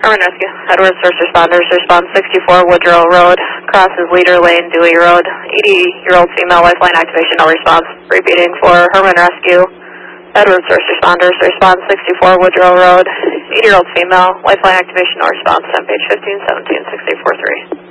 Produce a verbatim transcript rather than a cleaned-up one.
Herman Rescue. Edwards First Responders. Response sixty-four Woodrow Road. Crosses Leader Lane, Dewey Road. eighty-year-old female, lifeline activation, no response. Repeating for Herman Rescue. Edwards First Responders. Response sixty-four Woodrow Road. eighty-year-old female, lifeline activation, no response. On page fifteen seventeen six eight four three.